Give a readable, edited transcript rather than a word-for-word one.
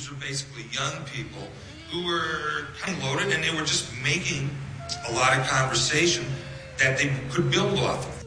are basically young people who were kind of loaded, and they were just making a lot of conversation that they could build off of.